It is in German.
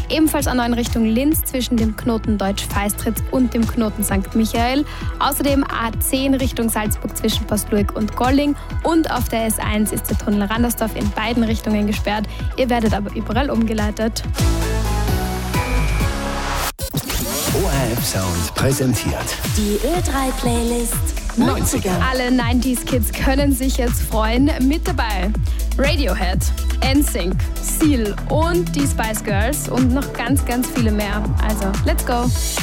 Ebenfalls A9 in Richtung Linz zwischen dem Knoten Deutsch-Feistritz und dem Knoten St. Michael. Außerdem A10 Richtung Salzburg zwischen Postluig und Golling. Und auf der S1 ist der Tunnel Randersdorf in beiden Richtungen gesperrt. Ihr werdet aber überall umgeleitet. ORF Sound präsentiert Die Ö3-Playlist 90er. Alle 90s Kids können sich jetzt freuen. Mit dabei Radiohead, NSYNC, Seal und die Spice Girls und noch ganz, ganz viele mehr. Also, let's go!